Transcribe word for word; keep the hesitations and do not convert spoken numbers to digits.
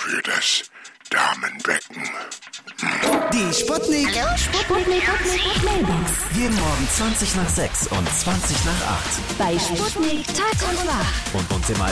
für das Damenbecken. Die Sputnik. Hallo, Sputnik, Sputnik, Mailbox. Jeden Morgen zwanzig nach sechs und zwanzig nach acht. Bei Sputnik Tag und Wach. Und uns im